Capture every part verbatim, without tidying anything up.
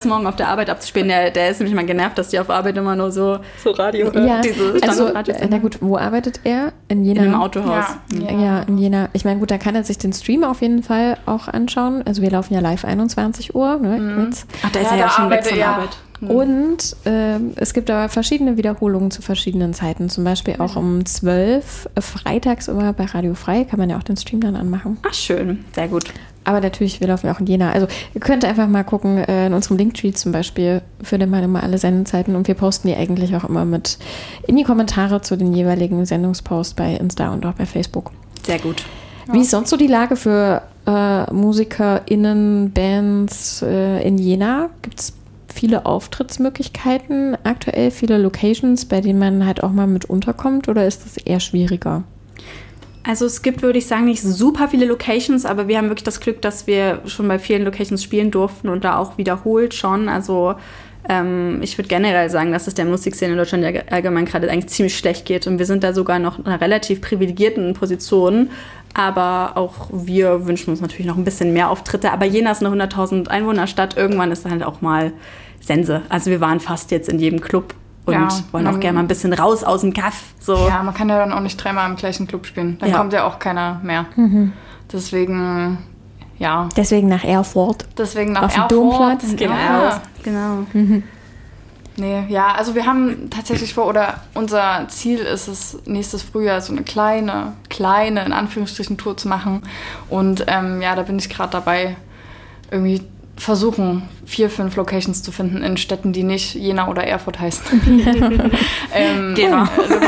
Morgen auf der Arbeit abzuspielen. Der, der ist nämlich mal genervt, dass die auf Arbeit immer nur so, so Radio hören. Ja, also, na gut, wo arbeitet er? In Jena? In einem Autohaus. Ja, ja. ja in Jena. Ich meine, gut, da kann er sich den Stream auf jeden Fall auch anschauen. Also wir laufen ja live einundzwanzig Uhr. Ne, mhm. Ach, da ist ja, er ja schon weg von Arbeit. Und äh, es gibt aber verschiedene Wiederholungen zu verschiedenen Zeiten. Zum Beispiel auch um zwölf, freitags immer bei Radio Frei. Kann man ja auch den Stream dann anmachen. Ach, schön. Sehr gut. Aber natürlich, wir laufen ja auch in Jena. Also ihr könnt einfach mal gucken, äh, in unserem Linktree zum Beispiel findet man immer alle Sendezeiten. Und wir posten die eigentlich auch immer mit in die Kommentare zu den jeweiligen Sendungsposts bei Insta und auch bei Facebook. Sehr gut. Ja. Wie ist sonst so die Lage für äh, MusikerInnen, Bands äh, in Jena? Gibt es viele Auftrittsmöglichkeiten aktuell, viele Locations, bei denen man halt auch mal mit unterkommt, oder ist das eher schwieriger? Also es gibt, würde ich sagen, nicht super viele Locations, aber wir haben wirklich das Glück, dass wir schon bei vielen Locations spielen durften und da auch wiederholt schon. Also ähm, ich würde generell sagen, dass es der Musikszene in Deutschland ja allgemein gerade eigentlich ziemlich schlecht geht und wir sind da sogar noch in einer relativ privilegierten Position. Aber auch wir wünschen uns natürlich noch ein bisschen mehr Auftritte. Aber Jena ist eine hunderttausend Einwohnerstadt. Irgendwann ist halt auch mal Sense. Also wir waren fast jetzt in jedem Club und ja, wollen auch gerne mal ein bisschen raus aus dem Kaff. So. Ja, man kann ja dann auch nicht dreimal im gleichen Club spielen. Dann ja. kommt ja auch keiner mehr. Mhm. Deswegen, ja. Deswegen nach Erfurt. Deswegen nach auf Erfurt. Dem Domplatz. Genau. Ja. genau. Mhm. Nee, ja, also wir haben tatsächlich vor, oder unser Ziel ist es, nächstes Frühjahr so eine kleine, kleine, in Anführungsstrichen, Tour zu machen. Und ähm, ja, da bin ich gerade dabei, irgendwie versuchen, vier, fünf Locations zu finden in Städten, die nicht Jena oder Erfurt heißen. ähm, Gera.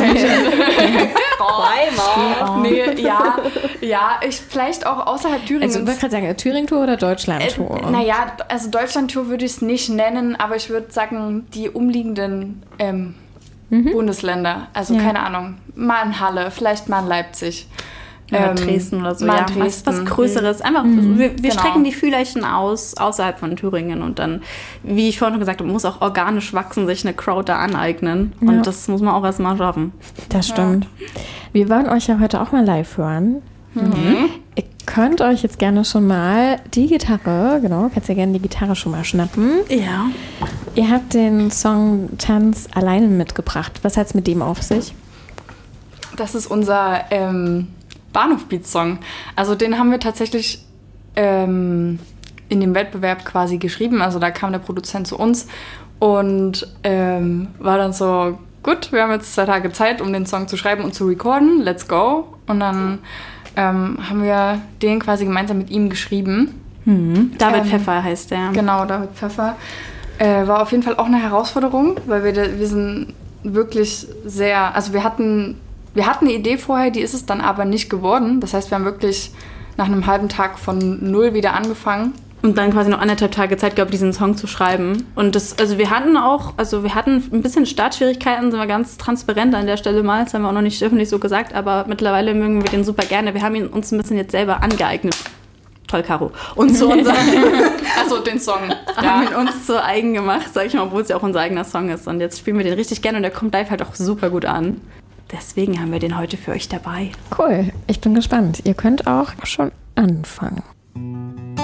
Location. Nee, ja, ja, ich vielleicht auch außerhalb Thüringens. Also ich wollte gerade sagen, Thüringen-Tour oder Deutschland-Tour? Äh, naja, also Deutschland-Tour würde ich es nicht nennen, aber ich würde sagen, die umliegenden ähm, mhm. Bundesländer, also ja. keine Ahnung, mal in Halle, vielleicht mal in Leipzig. Oder ähm, Dresden oder so, ja, Dresden. Was, was Größeres. Einfach, mhm. wir, wir genau. strecken die Fühlerchen aus, außerhalb von Thüringen und dann, wie ich vorhin schon gesagt habe, muss auch organisch wachsen, sich eine Crowd da aneignen und ja. das muss man auch erstmal schaffen. Das stimmt. Ja. Wir wollen euch ja heute auch mal live hören. Mhm. Ihr könnt euch jetzt gerne schon mal die Gitarre, genau, kannst ja gerne die Gitarre schon mal schnappen. Ja. Ihr habt den Song Tanz alleine mitgebracht. Was hat es mit dem auf sich? Das ist unser ähm, Bahnhof-Beat-Song. Also den haben wir tatsächlich ähm, in dem Wettbewerb quasi geschrieben. Also da kam der Produzent zu uns und ähm, war dann so, gut, wir haben jetzt zwei Tage Zeit, um den Song zu schreiben und zu recorden. Let's go. Und dann ähm, haben wir den quasi gemeinsam mit ihm geschrieben. Mhm. David ähm, Pfeffer heißt der. Genau, David Pfeffer. Äh, war auf jeden Fall auch eine Herausforderung, weil wir, wir sind wirklich sehr, also wir hatten Wir hatten eine Idee vorher, die ist es dann aber nicht geworden. Das heißt, wir haben wirklich nach einem halben Tag von null wieder angefangen. Und dann quasi noch anderthalb Tage Zeit gehabt, diesen Song zu schreiben. Und das, also wir hatten auch, also wir hatten ein bisschen Startschwierigkeiten, sind wir ganz transparent an der Stelle mal. Das haben wir auch noch nicht öffentlich so gesagt, aber mittlerweile mögen wir den super gerne. Wir haben ihn uns ein bisschen jetzt selber angeeignet. Toll, Caro. Und zu unserem also den Song. Ja. Haben wir uns zu eigen gemacht, sag ich mal, obwohl es ja auch unser eigener Song ist. Und jetzt spielen wir den richtig gerne und der kommt live halt auch super gut an. Deswegen haben wir den heute für euch dabei. Cool, ich bin gespannt. Ihr könnt auch schon anfangen.